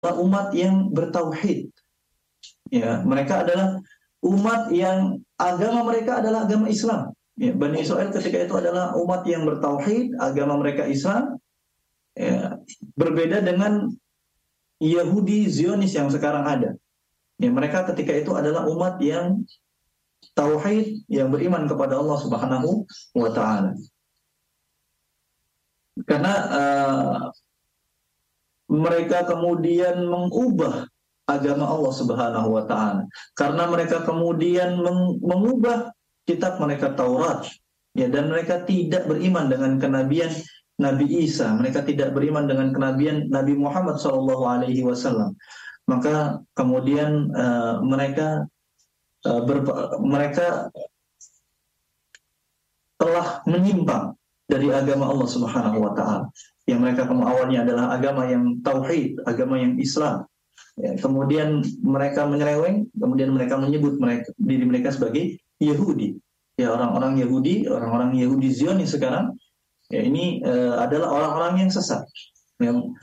umat yang bertauhid. Ya, mereka adalah umat yang agama mereka adalah agama Islam. Ya, Bani Israel ketika itu adalah umat yang bertauhid, agama mereka Islam. Ya, berbeda dengan Yahudi Zionis yang sekarang ada. Ya, mereka ketika itu adalah umat yang tauhid, yang beriman kepada Allah Subhanahu wa taala. Karena mereka kemudian mengubah agama Allah Subhanahu wa taala. Karena mereka kemudian mengubah kitab mereka Taurat, ya, dan mereka tidak beriman dengan kenabian Nabi Isa, mereka tidak beriman dengan kenabian Nabi Muhammad sallallahu alaihi wasallam. Maka kemudian mereka telah menyimpang dari agama Allah Subhanahu wa taala. Yang mereka awalnya adalah agama yang tauhid, agama yang Islam. Ya, kemudian mereka menyeleweng, kemudian mereka menyebut diri mereka sebagai Yahudi. Ya, orang-orang Yahudi Zionis sekarang, ya, ini adalah orang-orang yang sesat. Yang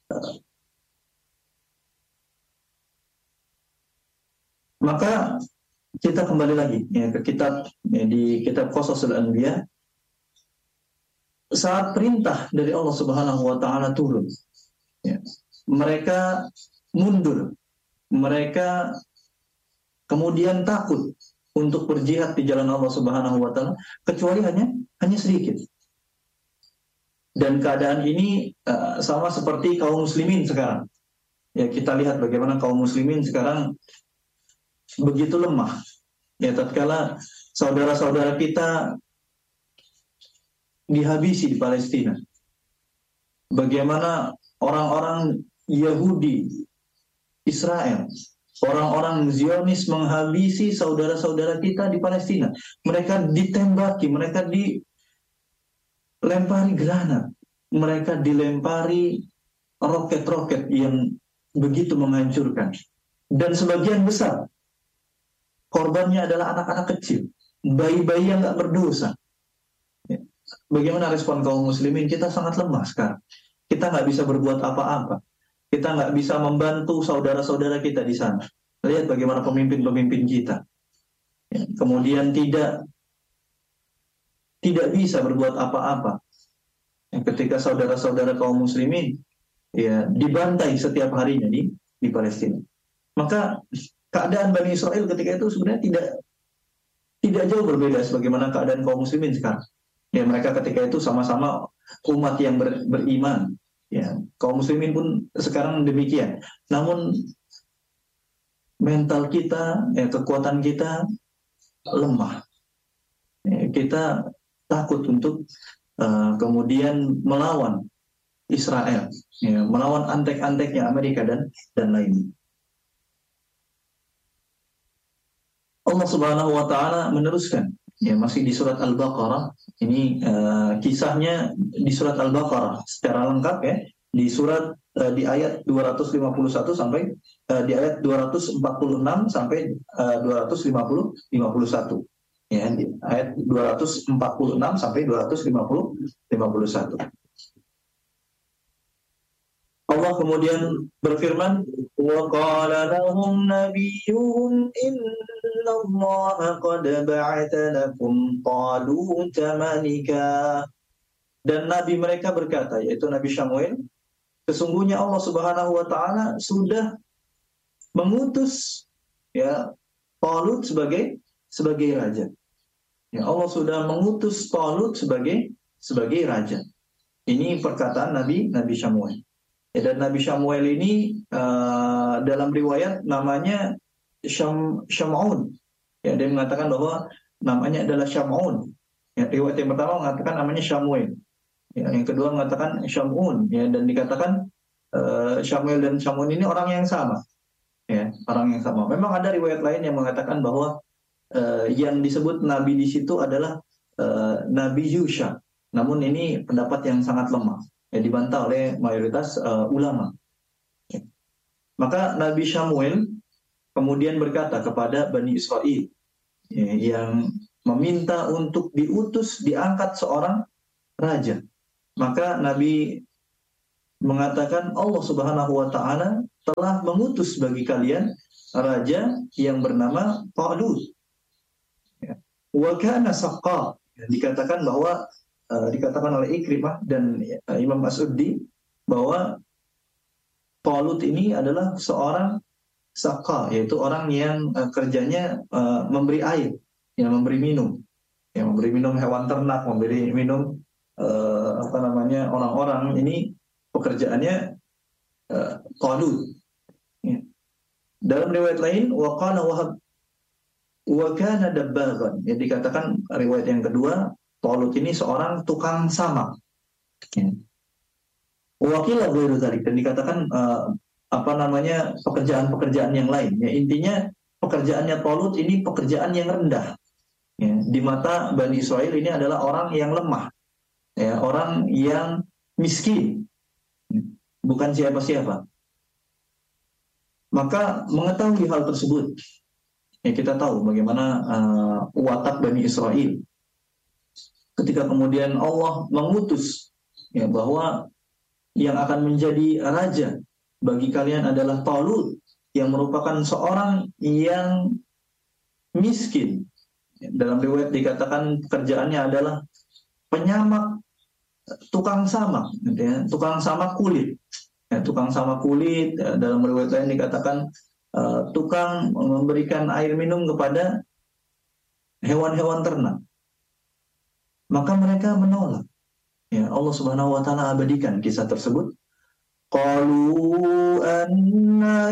maka kita kembali lagi, ya, ke kitab, ya, di kitab Qasasul Anbiya. Saat perintah dari Allah Subhanahu wa taala turun, ya, mereka mundur, mereka kemudian takut untuk berjihad di jalan Allah Subhanahu wa taala, kecuali hanya sedikit. Dan keadaan ini sama seperti kaum muslimin sekarang. Ya, kita lihat bagaimana kaum muslimin sekarang begitu lemah. Ya, tatkala saudara-saudara kita dihabisi di Palestina. Bagaimana orang-orang Yahudi Israel, orang-orang Zionis menghabisi saudara-saudara kita di Palestina. Mereka ditembaki, mereka dilempari granat, mereka dilempari roket-roket yang begitu menghancurkan. Dan sebagian besar korbannya adalah anak-anak kecil, bayi-bayi yang nggak berdosa. Bagaimana respon kaum muslimin? Kita sangat lemah sekarang. Kita nggak bisa berbuat apa-apa. Kita nggak bisa membantu saudara-saudara kita di sana. Lihat bagaimana pemimpin-pemimpin kita. Ya, kemudian tidak bisa berbuat apa-apa. Ketika saudara-saudara kaum muslimin, ya, dibantai setiap harinya di Palestina. Maka keadaan Bani Israel ketika itu sebenarnya tidak jauh berbeda sebagaimana keadaan kaum muslimin sekarang. Ya, mereka ketika itu sama-sama umat yang beriman. Ya, kaum muslimin pun sekarang demikian. Namun mental kita, ya, kekuatan kita lemah. Ya, kita takut untuk kemudian melawan Israel, ya, melawan antek-anteknya Amerika dan lainnya. Allah Subhanahu wa taala meneruskan, ya, masih di surat Al-Baqarah. Ini kisahnya di surat Al-Baqarah secara lengkap, ya, di surat di ayat 251 sampai di ayat 246 sampai 251. Ya, di ayat 246 sampai 251. Allah kemudian berfirman, wa qala lahum nabiyyuhum innallaha qad ba'atha lakum taluta malika. Dan nabi mereka berkata, yaitu Nabi Syamuel, sesungguhnya Allah Subhanahu wa taala sudah mengutus, ya, Talut sebagai raja. Ya, Allah sudah mengutus Talut sebagai raja. Ini perkataan Nabi Syamuel. Ya, dan Nabi Syamuel ini dalam riwayat namanya Syam'un. Ya, dia mengatakan bahwa namanya adalah Syam'un. Ya, riwayat yang pertama mengatakan namanya Syamuel. Ya, yang kedua mengatakan Syam'un. Ya, dan dikatakan Syamuel dan Syam'un ini orang yang sama. Ya, orang yang sama. Memang ada riwayat lain yang mengatakan bahwa yang disebut nabi di situ adalah Nabi Yusha. Namun ini pendapat yang sangat lemah. Ya, dibantah oleh mayoritas ulama. Ya. Maka Nabi Syamuel kemudian berkata kepada Bani Israel, ya, yang meminta untuk diangkat seorang raja. Maka Nabi mengatakan Allah Subhanahu wa taala telah mengutus bagi kalian raja yang bernama Talut. Ya. Wa kana saqqa. Dikatakan bahwa dikatakan oleh Ikrimah dan Imam As-Suddi bahwa Talut ini adalah seorang saqqa, yaitu orang yang kerjanya memberi air, yang memberi minum, yang memberi minum hewan ternak, memberi minum orang-orang. Ini pekerjaannya Talut. Ya. Dalam riwayat lain, waqala Wahab wa kana dabbaghan. Yang dikatakan riwayat yang kedua, Talut ini seorang tukang samak. Ya. Wakilah ghairu dzalik, dan dikatakan pekerjaan-pekerjaan yang lain. Ya, intinya pekerjaannya Talut ini pekerjaan yang rendah. Ya, di mata Bani Israel ini adalah orang yang lemah, ya, orang yang miskin, bukan siapa-siapa. Maka mengetahui hal tersebut, ya, kita tahu bagaimana watak Bani Israel. Ketika kemudian Allah mengutus, ya, bahwa yang akan menjadi raja bagi kalian adalah Talut, yang merupakan seorang yang miskin. Dalam riwayat dikatakan pekerjaannya adalah penyamak, tukang samak, gitu ya, tukang samak kulit. Ya, tukang samak kulit. Dalam riwayat lain dikatakan tukang memberikan air minum kepada hewan-hewan ternak. Maka mereka menolak. Ya, Allah Subhanahu wa taala abadikan kisah tersebut. Qalu anna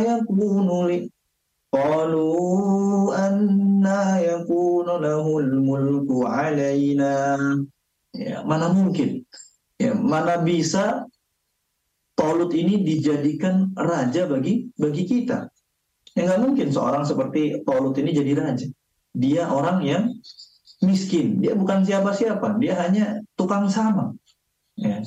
yakunu lahul mulku alaina. Ya, mana mungkin? Ya, mana bisa Talut ini dijadikan raja bagi kita? Ya, nggak mungkin seorang seperti Talut ini jadi raja. Dia orang yang miskin. Dia bukan siapa-siapa. Dia hanya tukang samak. Ya.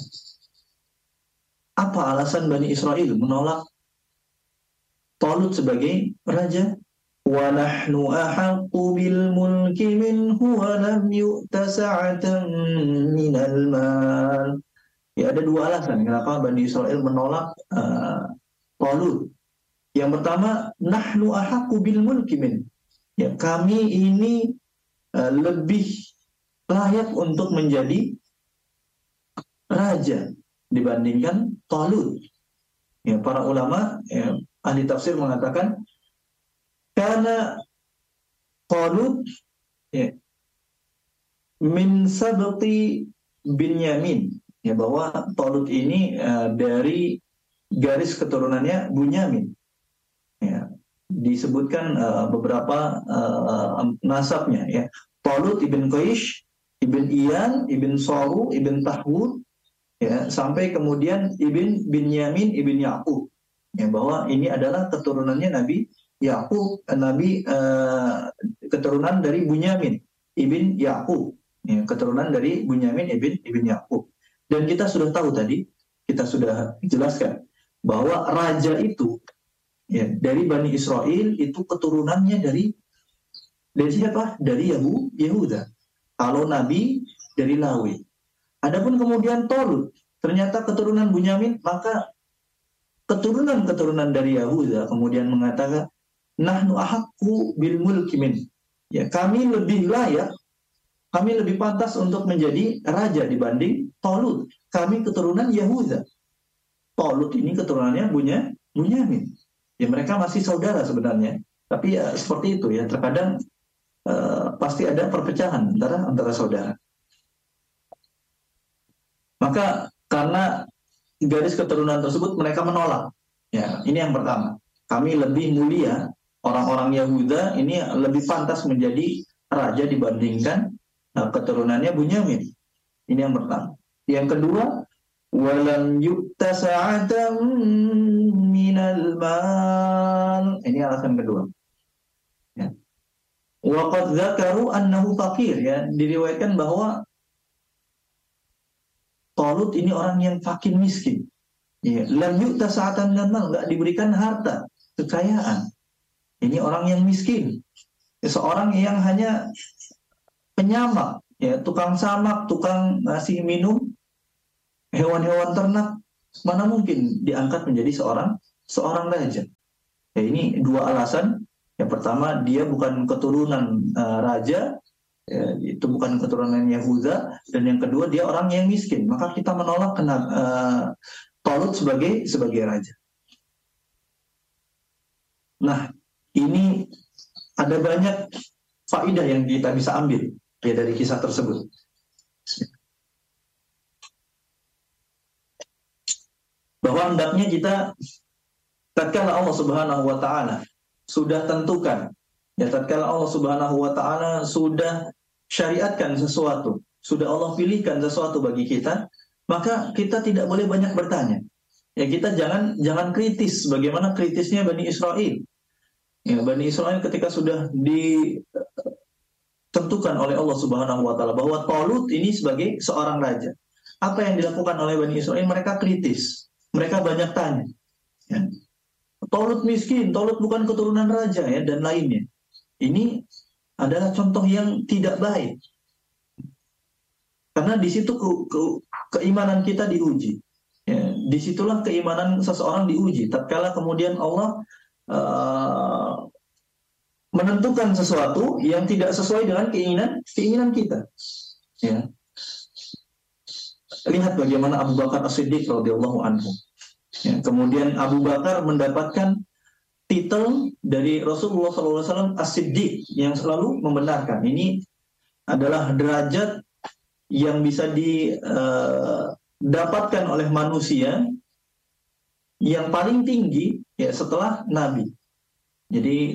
Apa alasan Bani Israel menolak Talut sebagai raja? Wa nahnu ahaqqu bil mulki minhu wa lam yu'ta sa'atan minal mal. Ya, ada dua alasan kenapa Bani Israel menolak Talut. Yang pertama, nahnu ahaqqu bil mulki min. Ya, kami ini lebih layak untuk menjadi raja dibandingkan Talut. Ya, para ulama, ya, ahli tafsir mengatakan karena Talut, ya, min sabti Binyamin, ya, bahwa Talut ini dari garis keturunannya Bunyamin. Ya, disebutkan beberapa nasabnya, ya. Talut ibn Qaish, ibn Iyan, ibn Saru, ibn Tahwud, ya, sampai kemudian ibn Binyamin, ibn Ya'qub, ya, bahwa ini adalah keturunannya Nabi Ya'qub, keturunan dari Bunyamin ibn Ya'qub, ya, keturunan dari Bunyamin ibn Ya'qub. Dan kita sudah tahu tadi, kita sudah jelaskan bahwa raja itu, ya, dari Bani Israel itu keturunannya dari siapa? Dari Yehuda. Kalau Nabi dari Lawi. Adapun kemudian Talut ternyata keturunan Bunyamin, maka keturunan dari Yahuda kemudian mengatakan nahnu ahaqqu bil mulki min. Ya, kami lebih layak, kami lebih pantas untuk menjadi raja dibanding Talut. Kami keturunan Yahuda. Talut ini keturunannya Bunyamin. Ya, mereka masih saudara sebenarnya. Tapi ya seperti itu, ya, terkadang pasti ada perpecahan antara saudara. Maka karena garis keturunan tersebut mereka menolak. Ya, ini yang pertama. Kami lebih mulia, orang-orang Yahuda ini lebih pantas menjadi raja dibandingkan keturunannya Bunyamin. Ini yang pertama. Yang kedua, walam yu'ta sa'atan minal mal. Ini alasan kedua. Ya. Wa qad dzakaru annahu faqir, ya, diriwayatkan bahwa Talut ini orang yang fakir miskin. Ya, lam yu'ta sa'atan minal mal, enggak diberikan harta, kekayaan. Ini orang yang miskin. Ya, seorang yang hanya penyamak, ya, tukang samak, tukang ngasih minum hewan-hewan ternak, mana mungkin diangkat menjadi seorang seorang raja. Ya, ini dua alasan. Yang pertama, dia bukan keturunan raja, ya, itu bukan keturunan Yahuda. Dan yang kedua, dia orang yang miskin. Maka kita menolak Talut sebagai raja. Nah, ini ada banyak faedah yang kita bisa ambil ya dari kisah tersebut. Bahwa hendaknya kita tatkala Allah Subhanahu wa taala sudah tentukan, ya tatkala Allah Subhanahu wa taala sudah syariatkan sesuatu, sudah Allah pilihkan sesuatu bagi kita, maka kita tidak boleh banyak bertanya. Ya, kita jangan kritis bagaimana kritisnya Bani Israel. Ya, Bani Israel ketika sudah ditentukan oleh Allah Subhanahu wa taala bahwa Talut ini sebagai seorang raja. Apa yang dilakukan oleh Bani Israel? Mereka kritis. Mereka banyak tanya. Ya. Talut miskin, Talut bukan keturunan raja ya dan lainnya. Ini adalah contoh yang tidak baik. Karena di situ keimanan kita diuji. Ya, disitulah keimanan seseorang diuji. Tatkala kemudian Allah menentukan sesuatu yang tidak sesuai dengan keinginan kita. Ya. Lihat bagaimana Abu Bakar As-Siddiq radhiyallahu anhu. Ya, kemudian Abu Bakar mendapatkan titel dari Rasulullah SAW As-Siddiq yang selalu membenarkan. Ini adalah derajat yang bisa didapatkan oleh manusia yang paling tinggi ya setelah Nabi. Jadi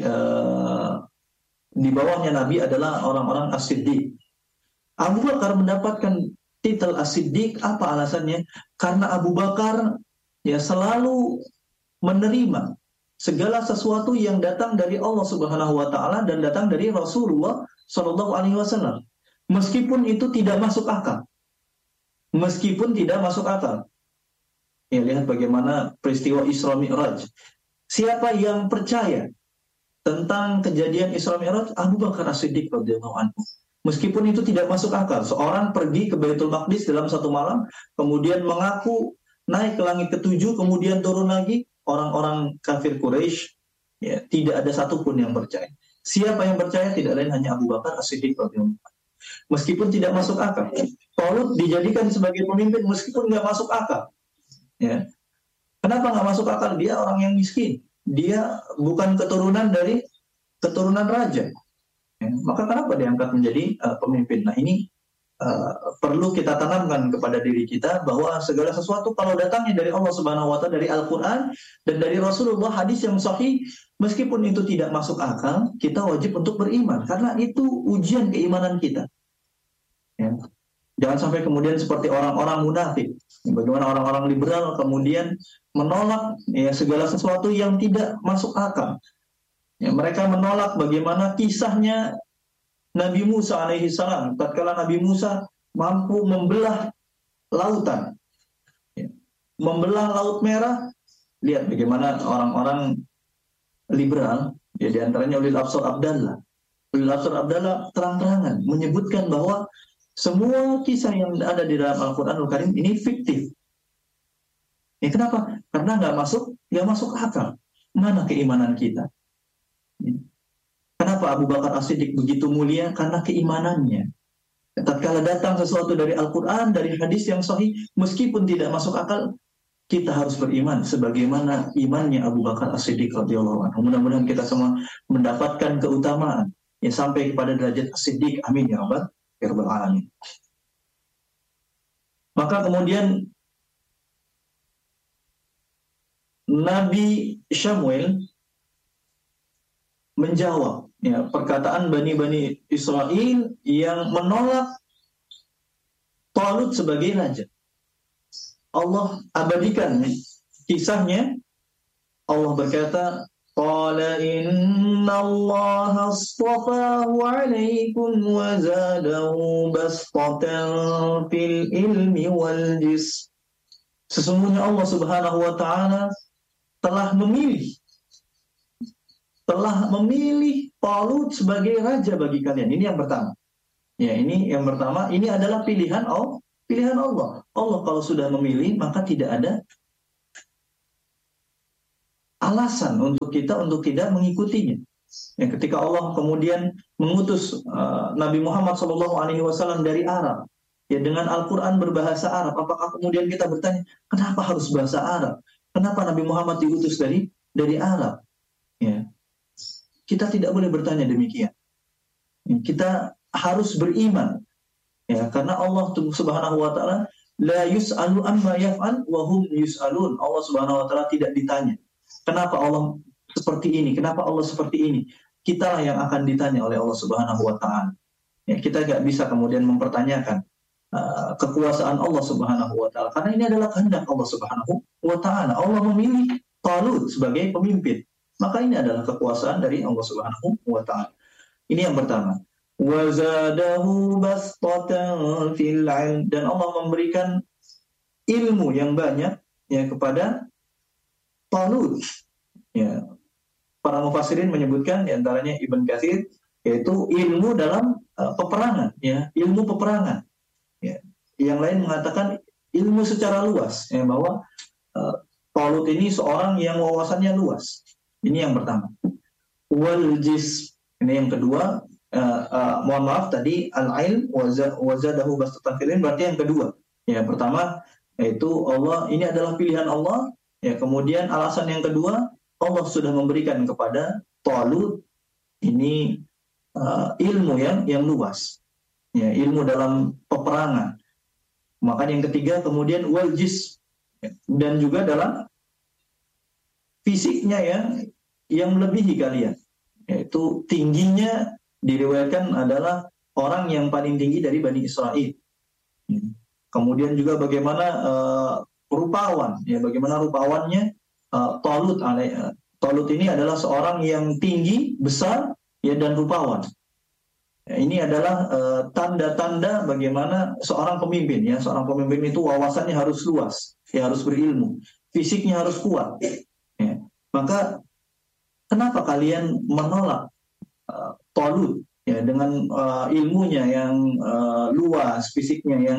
di bawahnya Nabi adalah orang-orang As-Siddiq. Abu Bakar mendapatkan titel As-Siddiq, apa alasannya? Karena Abu Bakar ya selalu menerima segala sesuatu yang datang dari Allah Subhanahu wa taala dan datang dari Rasulullah Shallallahu alaihi wasallam. Meskipun itu tidak masuk akal. Meskipun tidak masuk akal. Ya, lihat bagaimana peristiwa Isra Mi'raj. Siapa yang percaya tentang kejadian Isra Mi'raj? Abu Bakar As-Siddiq radhiyallahu anhu. Meskipun itu tidak masuk akal, seorang pergi ke Baitul Maqdis dalam satu malam, kemudian mengaku naik ke langit ke-7, kemudian turun lagi, orang-orang kafir Quraisy ya, tidak ada satupun yang percaya. Siapa yang percaya? Tidak lain hanya Abu Bakar As-Siddiq radhiyallahu anhu. Meskipun tidak masuk akal. Talut dijadikan sebagai pemimpin meskipun nggak masuk akal. Ya. Kenapa nggak masuk akal? Dia orang yang miskin. Dia bukan keturunan dari keturunan raja. Ya, maka kenapa diangkat menjadi pemimpin? Nah ini perlu kita tanamkan kepada diri kita bahwa segala sesuatu kalau datangnya dari Allah Subhanahu wa taala, dari Al-Qur'an dan dari Rasulullah, hadis yang sahih, meskipun itu tidak masuk akal, kita wajib untuk beriman karena itu ujian keimanan kita. Ya. Jangan sampai kemudian seperti orang-orang munafik, bagaimana orang-orang liberal kemudian menolak ya segala sesuatu yang tidak masuk akal. Ya, mereka menolak bagaimana kisahnya Nabi Musa alaihissalam. Tatkala Nabi Musa mampu membelah lautan, ya, membelah Laut Merah. Lihat bagaimana orang-orang liberal, ya, diantaranya Ulil Absar Abdallah. Ulil Absar Abdallah terang-terangan menyebutkan bahwa semua kisah yang ada di dalam Al-Quranul Karim ini fiktif. Ya, kenapa? Karena nggak masuk akal. Mana keimanan kita? Kenapa Abu Bakar As-Siddiq begitu mulia? Karena keimanannya. Tatkala datang sesuatu dari Al-Quran, dari hadis yang sahih, meskipun tidak masuk akal, kita harus beriman sebagaimana imannya Abu Bakar As-Siddiq radhiyallahu anhu. Mudah-mudahan kita semua mendapatkan keutamaan ya sampai kepada derajat As-Siddiq. Amin ya rabbal alamin. Maka kemudian Nabi Syamuel menjawab ya perkataan Bani Israel yang menolak Talut sebagai raja. Allah abadikan kisahnya. Allah berkata, qala innallaha astafahu 'alaikum wa zadahu bastatan fil ilmi wal jism. Sesungguhnya Allah Subhanahu wa taala telah memilih Talut sebagai raja bagi kalian. Ini yang pertama. Ya, ini yang pertama. Ini adalah pilihan Allah. Allah kalau sudah memilih maka tidak ada alasan untuk kita untuk tidak mengikutinya. Ya, ketika Allah kemudian mengutus Nabi Muhammad SAW dari Arab, ya dengan Al-Quran berbahasa Arab, apakah kemudian kita bertanya, kenapa harus bahasa Arab? Kenapa Nabi Muhammad diutus dari Arab? Ya, kita tidak boleh bertanya demikian. Ya, kita harus beriman, ya karena Allah Subhanahu Wa Taala la yus'alu amma yaf'al wa hum yus'alun. Allah Subhanahu Wa Taala tidak ditanya. Kenapa Allah seperti ini? Kenapa Allah seperti ini? Kitalah yang akan ditanya oleh Allah Subhanahu Wa Taala. Ya, kita nggak bisa kemudian mempertanyakan kekuasaan Allah Subhanahu Wa Taala karena ini adalah kehendak Allah Subhanahu Wa Taala. Allah memilih Talut sebagai pemimpin, maka ini adalah kekuasaan dari Allah Subhanahu Wa Taala. Ini yang pertama. Wazadahu bastatan fil ilm, dan Allah memberikan ilmu yang banyak ya kepada Talut. Ya, para mufassirin menyebutkan diantaranya Ibn Katsir yaitu ilmu dalam peperangan, ya ilmu peperangan. Ya. Yang lain mengatakan ilmu secara luas, ya bahwa Talut ini seorang yang wawasannya luas. Ini yang pertama. Wal jism, ini yang kedua. Mohon maaf tadi al-ilm wazadahu bastatan fil ilm, berarti yang kedua. Ya pertama yaitu Allah, ini adalah pilihan Allah. Ya, kemudian alasan yang kedua, Allah sudah memberikan kepada Talut ini ilmu yang luas, ya, ilmu dalam peperangan. Maka yang ketiga kemudian wal jism, ya, dan juga dalam fisiknya yang melebihi kalian, yaitu tingginya diriwayatkan adalah orang yang paling tinggi dari Bani Israel. Kemudian juga bagaimana rupawan, ya bagaimana rupawannya Talut. Talut ini adalah seorang yang tinggi, besar, ya dan rupawan. Ya, ini adalah tanda-tanda bagaimana seorang pemimpin, ya seorang pemimpin itu wawasannya harus luas, ya harus berilmu, fisiknya harus kuat. Ya. Maka kenapa kalian menolak Talut ya dengan ilmunya yang luas, fisiknya yang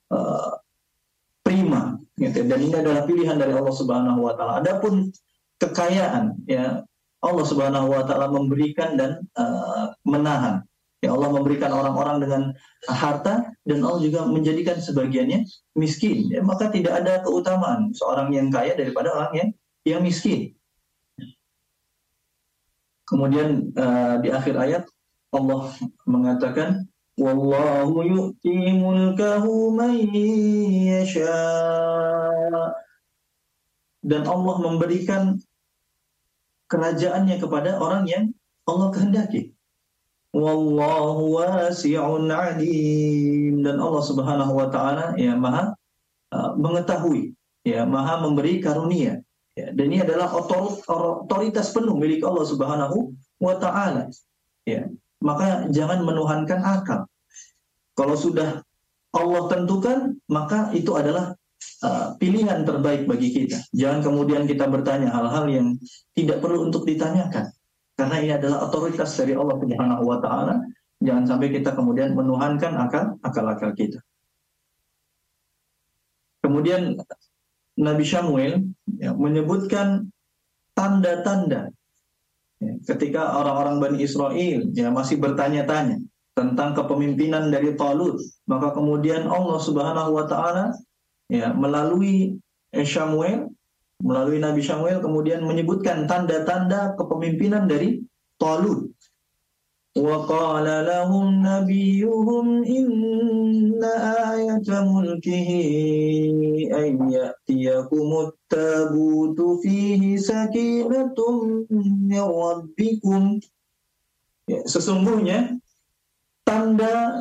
prima, gitu. Dan ini adalah pilihan dari Allah Subhanahu Wa Taala. Adapun kekayaan, ya Allah Subhanahu Wa Taala memberikan dan menahan. Ya Allah memberikan orang-orang dengan harta dan Allah juga menjadikan sebagiannya miskin. Ya, maka tidak ada keutamaan seorang yang kaya daripada orang yang miskin. Kemudian di akhir ayat Allah mengatakan wallahu yu'ti mulkahu man yasha, dan Allah memberikan kerajaannya kepada orang yang Allah kehendaki. Wallahu wasi'un 'alim, dan Allah Subhanahu wa taala ya Maha mengetahui, ya Maha memberi karunia. Ya, dan ini adalah otoritas penuh milik Allah Subhanahu wa taala. Ya, maka jangan menuhankan akal. Kalau sudah Allah tentukan, maka itu adalah pilihan terbaik bagi kita. Jangan kemudian kita bertanya hal-hal yang tidak perlu untuk ditanyakan. Karena ini adalah otoritas dari Allah Subhanahu wa taala. Jangan sampai kita kemudian menuhankan akal-akal kita. Kemudian Nabi Syamuel ya, menyebutkan tanda-tanda ya, ketika orang-orang Bani Israel ya, masih bertanya-tanya tentang kepemimpinan dari Talut, maka kemudian Allah Subhanahu wa taala ya melalui Nabi Syamuel kemudian menyebutkan tanda-tanda kepemimpinan dari Talut. Wa qala lahum nabiyuhum inna ayata mulkihi ay ya'tiyakumut tabutu fihi sakinatum min rabbikum. Ya, sesungguhnya tanda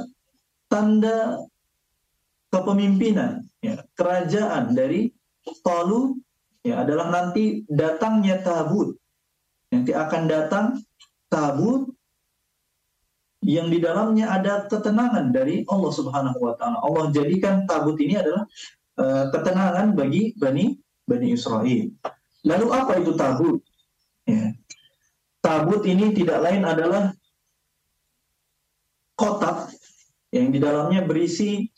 kepemimpinan ya, kerajaan dari Talut ya adalah nanti datangnya tabut. Nanti akan datang tabut yang di dalamnya ada ketenangan dari Allah Subhanahu wa taala. Allah jadikan tabut ini adalah ketenangan bagi Bani Israel. Lalu apa itu tabut? Ya. Tabut ini tidak lain adalah kotak yang di dalamnya berisi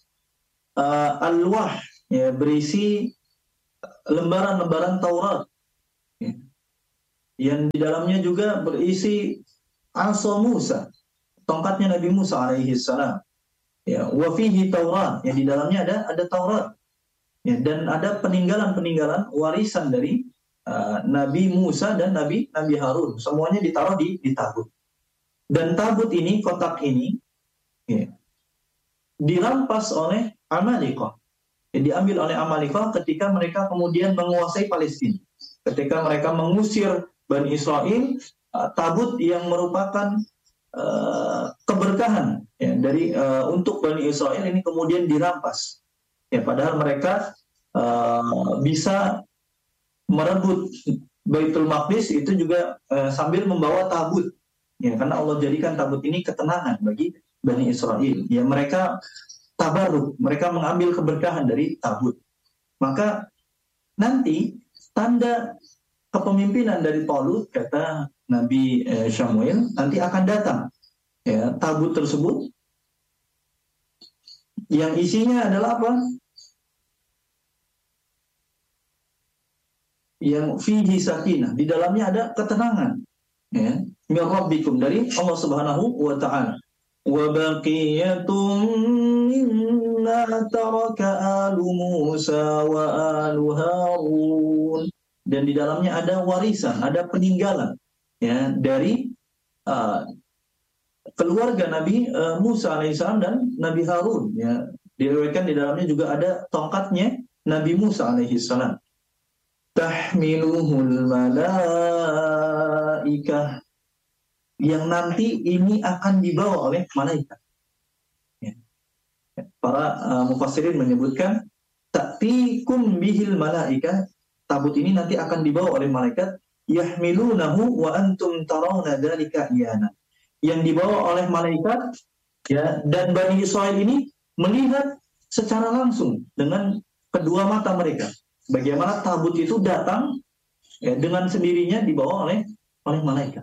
alwah, ya, berisi lembaran-lembaran Taurat. Ya. yang di dalamnya juga berisi asa Musa, tongkatnya Nabi Musa alaihi salam. Ya, wa fihi Taurat, yang di dalamnya ada Taurat. Ya, dan ada peninggalan-peninggalan warisan dari Nabi Musa dan Nabi Harun. Semuanya ditaruh di tabut. Dan tabut ini, kotak ini, ya, dirampas oleh Amalekah. Ya, diambil oleh Amalekah ketika mereka kemudian menguasai Palestina. Ketika mereka mengusir Bani Israel, tabut yang merupakan keberkahan ya, dari untuk Bani Israel ini kemudian dirampas. Ya, padahal mereka bisa merebut Baitul Maqdis itu juga sambil membawa tabut. Ya, karena Allah jadikan tabut ini ketenangan bagi Bani Israel. Ya, mereka tabaruk, mereka mengambil keberkahan dari tabut. Maka nanti tanda kepemimpinan dari Talut, kata Nabi Syamuel, nanti akan datang. Ya, tabut tersebut yang isinya adalah apa? Yang fihi sakinah, di dalamnya ada ketenangan. Ya, min rabbikum, dari Allah Subhanahu wa taala. Wa baqiyatun mimma taraka alu Musa wa alu Harun. Dan di dalamnya ada warisan, ada peninggalan ya dari keluarga Nabi Musa alaihissalam dan Nabi Harun. Ya, diriwayatkan di dalamnya juga ada tongkatnya Nabi Musa alaihissalam. Tahmiluhul malaikah, yang nanti ini akan dibawa oleh malaikat. Ya. Para mufassirin menyebutkan ta'tikum bihil malaikah, tabut ini nanti akan dibawa oleh malaikat, yahmilunahu wa antum tarawna dzalika iyana, yang dibawa oleh malaikat ya, dan Bani Israel ini melihat secara langsung dengan kedua mata mereka bagaimana tabut itu datang ya, dengan sendirinya dibawa oleh malaikat.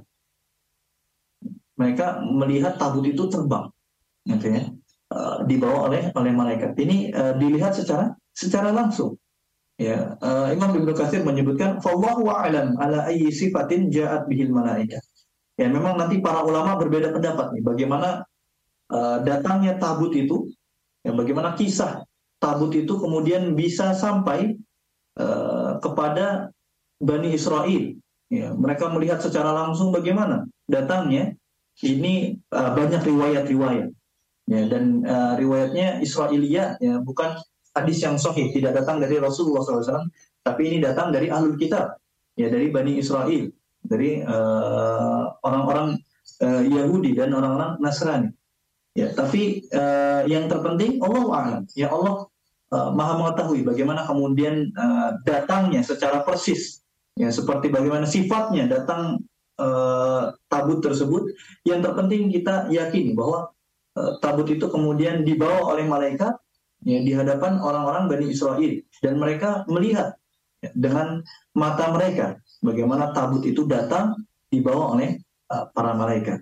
Mereka melihat tabut itu terbang gitu ya, dibawa oleh malaikat. Ini dilihat secara langsung. Ya, Imam Ibnu Katsir menyebutkan fallahu a'lam ala ayyi sifatin ja'at bihil malaikah. Ya, memang nanti para ulama berbeda pendapat nih bagaimana datangnya tabut itu, ya, bagaimana kisah tabut itu kemudian bisa sampai kepada Bani Israel. Ya, mereka melihat secara langsung bagaimana datangnya. Ini banyak riwayat-riwayat. Ya, dan riwayatnya Israiliyah, ya, bukan hadis yang sahih, tidak datang dari Rasulullah SAW, tapi ini datang dari ahlul kitab, ya, dari Bani Israel, dari orang-orang Yahudi dan orang-orang Nasrani. Ya, tapi yang terpenting Allah a'lam, ya, Allah maha mengetahui bagaimana kemudian datangnya secara persis, ya, seperti bagaimana sifatnya datang tabut tersebut. Yang terpenting kita yakini bahwa tabut itu kemudian dibawa oleh malaikat ya, di hadapan orang-orang Bani Israel, dan mereka melihat ya, dengan mata mereka bagaimana tabut itu datang dibawa oleh para malaikat.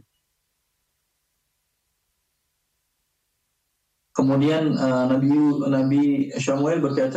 Kemudian Nabi Syamuel berkata,